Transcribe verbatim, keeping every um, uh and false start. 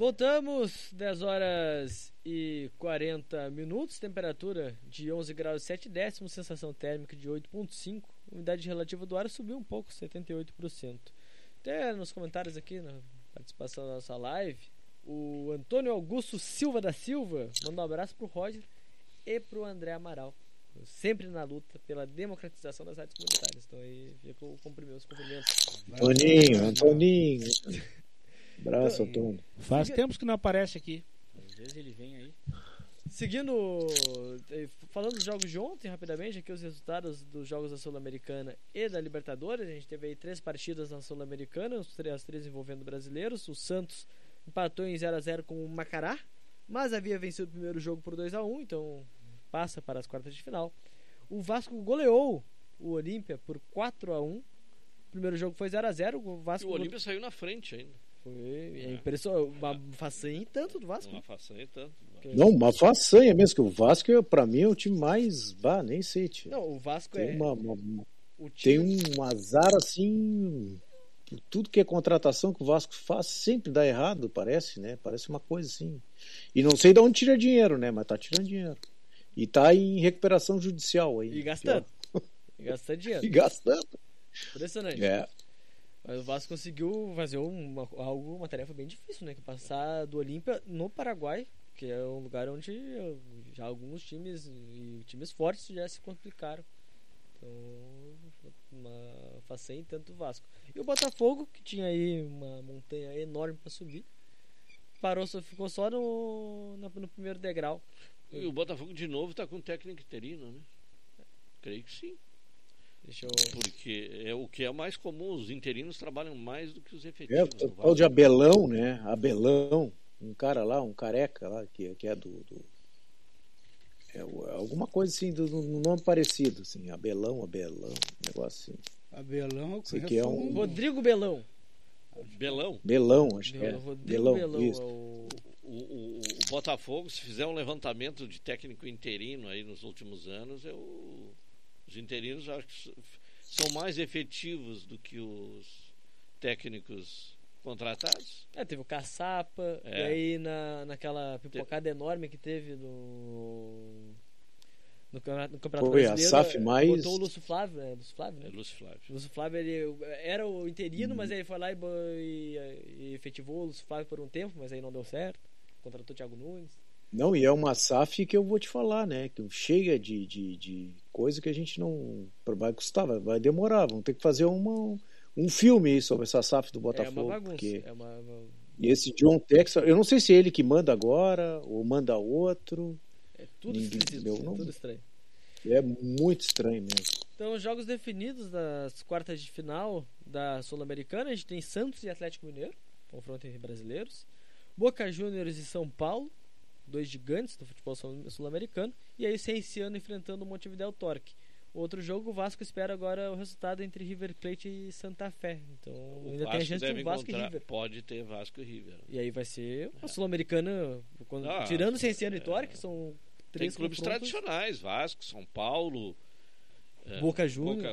Voltamos, dez horas e quarenta minutos, temperatura de onze graus e sete décimos, sensação térmica de oito vírgula cinco, umidade relativa do ar subiu um pouco, setenta e oito por cento. Até nos comentários aqui, na participação da nossa live, o Antônio Augusto Silva da Silva manda um abraço pro Roger e pro André Amaral, sempre na luta pela democratização das rádios comunitárias. Então aí fica o cumprimento, os cumprimentos. Antoninho, Antoninho. Abraço, Antônio. Faz tempos que não aparece aqui. Às vezes ele vem aí. Seguindo, falando dos jogos de ontem, rapidamente, aqui os resultados dos jogos da Sul-Americana e da Libertadores. A gente teve aí três partidas na Sul-Americana, as três envolvendo brasileiros. O Santos empatou em zero a zero com o Macará, mas havia vencido o primeiro jogo por dois a um, então passa para as quartas de final. O Vasco goleou o Olímpia por quatro a um. O primeiro jogo foi zero a zero. O Vasco e o Olímpia saiu na frente ainda. Foi é. impressionante. Uma façanha e tanto do Vasco. Uma façanha e tanto. Não, uma façanha mesmo, que o Vasco, pra mim, é o time mais... Bah, nem sei, tio. Não, o Vasco tem é... Uma, uma, o time... time... Tem um azar, assim... Tudo que é contratação que o Vasco faz sempre dá errado, parece, né? Parece uma coisa assim. E não sei de onde tira dinheiro, né? Mas tá tirando dinheiro. E tá em recuperação judicial aí. E gastando. E gastando dinheiro. E gastando. Impressionante. É. Mas o Vasco conseguiu fazer uma, algo, uma tarefa bem difícil, né? Que passar do Olímpia no Paraguai, que é um lugar onde já alguns times e times fortes já se complicaram. Então, uma façanha tanto o Vasco. E o Botafogo, que tinha aí uma montanha enorme para subir, parou, só ficou só no, no, no primeiro degrau. E o Botafogo de novo tá com técnico interino, né? Creio que sim. Deixa eu... Porque é o que é mais comum, os interinos trabalham mais do que os efetivos. É, o tal de Abelão, né? Abelão, um cara lá, um careca lá, que, que é do... do é, alguma coisa assim, do, do nome parecido, assim, Abelão, Abelão, um negócio assim. Abelão, eu que é um... Rodrigo Belão. Belão? Belão, acho que é. Rodrigo Belão, Belão isso. É o... O, o, o Botafogo, se fizer um levantamento de técnico interino aí nos últimos anos, é o... Os interinos acho que são mais efetivos do que os técnicos contratados. É, teve o Caçapa, é. E aí na, naquela pipocada Te... enorme que teve no, no, no Campeonato Foi Brasileiro, a S A F mais... botou o Lúcio Flávio, é Lúcio Flávio, né? É Lúcio Flávio. Lúcio Flávio, ele era o interino, hum. mas aí ele foi lá e, e, e efetivou o Lúcio Flávio por um tempo, mas aí não deu certo. Contratou o Thiago Nunes. Não, e é uma S A F que eu vou te falar, né? Que cheia de, de, de coisa que a gente não... Vai custar, vai, vai demorar. Vamos ter que fazer uma, um filme aí sobre essa S A F do Botafogo. É uma bagunça. Porque... É uma, uma... E esse John Texas, eu não sei se é ele que manda agora ou manda outro. É tudo esquisito, meu, não... tudo estranho. É muito estranho mesmo. Então, os jogos definidos das quartas de final da Sul-Americana, a gente tem Santos e Atlético Mineiro, confronto entre brasileiros. Boca Juniors e São Paulo, dois gigantes do futebol sul-americano, e aí o Cienciano enfrentando o Montevideo Torque. Outro jogo, o Vasco espera agora o resultado entre River Plate e Santa Fé. Então o ainda Vasco tem a chance de um Vasco e River. Pode ter Vasco e River. E aí vai ser a Sul-Americana, quando, ah, tirando o Cienciano é, e Torque, são três tem clubes tradicionais, Vasco, São Paulo, Boca Juniors,